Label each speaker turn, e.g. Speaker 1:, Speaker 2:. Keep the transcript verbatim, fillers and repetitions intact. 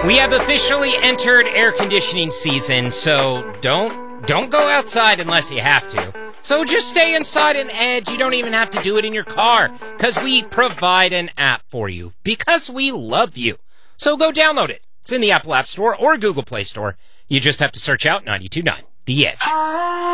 Speaker 1: We have officially entered air conditioning season, so don't don't go outside unless you have to. So just stay inside and Edge. You don't even have to do it in your car, because we provide an app for you, because we love you. So go download it. It's in the Apple App Store or Google Play Store. You just have to search out ninety-two point nine The Edge.